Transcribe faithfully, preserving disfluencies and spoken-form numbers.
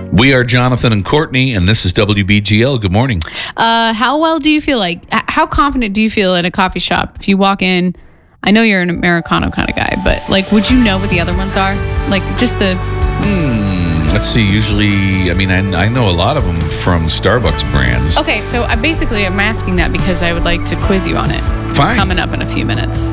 We are Jonathan and Courtney, and this is W B G L. Good morning. Uh, how well do you feel like, how confident do you feel in a coffee shop? If you walk in, I know you're an Americano kind of guy, but like, would you know what the other ones are? Like just the... Hmm, let's see. Usually, I mean, I, I know a lot of them from Starbucks brands. Okay, so I basically, I'm asking that because I would like to quiz you on it. Fine. Coming up in a few minutes.